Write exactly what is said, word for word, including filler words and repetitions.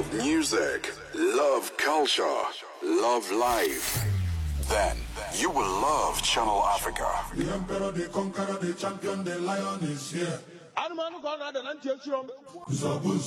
music, love culture, love life. Then you will love Channel Africa. The emperor, the conqueror, the champion, the lion is here. Zabuza.